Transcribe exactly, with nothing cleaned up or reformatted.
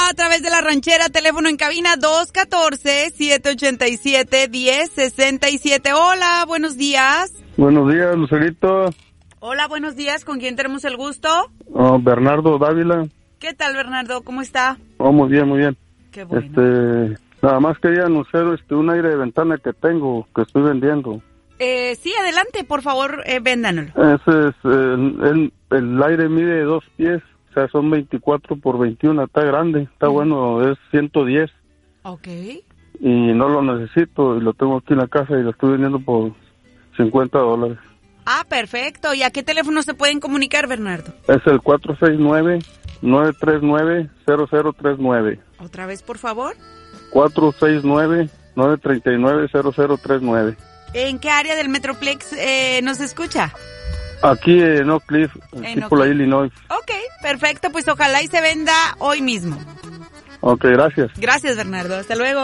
a través de la ranchera, teléfono en cabina dos uno cuatro, siete ocho siete, uno cero seis siete. Hola, buenos días. Buenos días, Lucerito. Hola, buenos días. ¿Con quién tenemos el gusto? Oh, Bernardo Dávila. ¿Qué tal, Bernardo? ¿Cómo está? Oh, muy bien, muy bien. Qué bueno. Este, nada más quería anunciar este, un aire de ventana que tengo, que estoy vendiendo. Eh, sí, adelante, por favor, eh, véndanlo. Ese es, el, el, el aire mide dos pies, o sea, son veinticuatro por veintiuno, está grande, está mm. bueno, es ciento diez. Ok. Y no lo necesito, y lo tengo aquí en la casa y lo estoy vendiendo por cincuenta dólares. Ah, perfecto. ¿Y a qué teléfono se pueden comunicar, Bernardo? Es el cuatro seis nueve, nueve tres nueve, cero cero tres nueve. ¿Otra vez, por favor? cuatro seis nueve, nueve tres nueve, cero cero tres nueve. ¿En qué área del Metroplex eh, nos escucha? Aquí en Oak Cliff, aquí por la Illinois. Ok, perfecto. Pues ojalá y se venda hoy mismo. Ok, gracias. Gracias, Bernardo. Hasta luego.